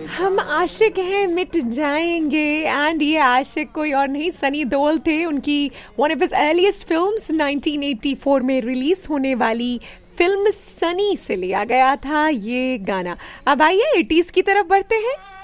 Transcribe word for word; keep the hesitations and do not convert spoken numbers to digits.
हम आशिक हैं मिट जाएंगे। एंड ये आशिक कोई और नहीं, सनी देओल थे। उनकी one of his earliest films nineteen eighty four में रिलीज होने वाली फिल्म सनी से लिया गया था ये गाना। अब आइए एटीज़ की तरफ बढ़ते हैं।